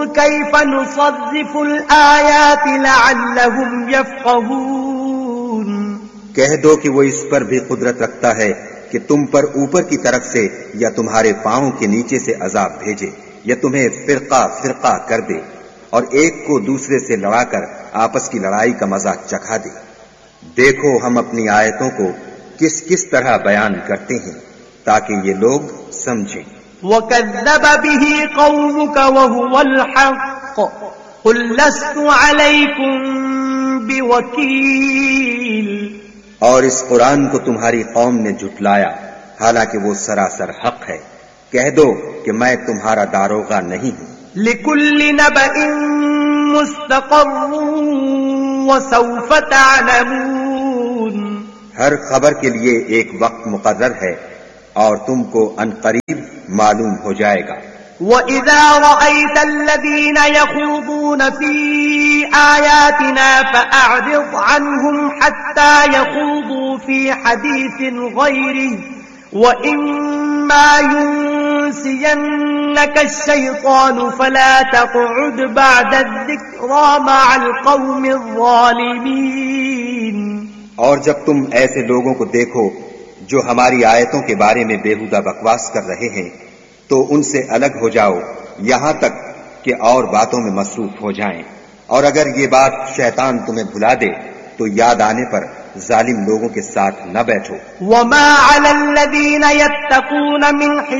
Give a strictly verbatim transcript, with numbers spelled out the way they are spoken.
كيف نصرف الآيات لعلهم يفقهون. کہہ دو کہ وہ اس پر بھی قدرت رکھتا ہے کہ تم پر اوپر کی طرف سے یا تمہارے پاؤں کے نیچے سے عذاب بھیجے یا تمہیں فرقہ فرقہ کر دے اور ایک کو دوسرے سے لڑا کر آپس کی لڑائی کا مزہ چکھا دے. دیکھو ہم اپنی آیتوں کو کس کس طرح بیان کرتے ہیں تاکہ یہ لوگ سمجھیں. وَكَذَّبَ بِهِ قَوْمُكَ وَهُوَ الْحَقُّ قُلْ لَسْتُ عَلَيْكُمْ بِوَكِيلٍ. اور اس قرآن کو تمہاری قوم نے جھٹلایا حالانکہ وہ سراسر حق ہے. کہہ دو کہ میں تمہارا داروغہ نہیں ہوں. لِكُلِّ نَبَإٍ مُسْتَقَرٌّ وَسَوْفَ تَعْلَمُونَ. ہر خبر کے لیے ایک وقت مقرر ہے اور تم کو عنقریب معلوم ہو جائے گا. وَإِذَا رَأَيْتَ الَّذِينَ يَخُوضُونَ فِي آيَاتِنَا فَأَعْرِضْ عَنْهُمْ حَتَّى يَخُوضُوا فِي حَدِيثٍ غَيْرِهِ وَإِمَّا يُنْسِيَنَّكَ الشَّيْطَانُ فَلَا تَقْعُدْ بَعْدَ الذِّكْرَى مَعَ الْقَوْمِ الظَّالِمِينَ. اور جب تم ایسے لوگوں کو دیکھو جو ہماری آیتوں کے بارے میں بےہودہ بکواس کر رہے ہیں تو ان سے الگ ہو جاؤ یہاں تک کہ اور باتوں میں مصروف ہو جائیں. اور اگر یہ بات شیطان تمہیں بھلا دے تو یاد آنے پر ظالم لوگوں کے ساتھ نہ بیٹھو. وَمَا عَلَى الَّذِينَ يَتَّقُونَ مِنْ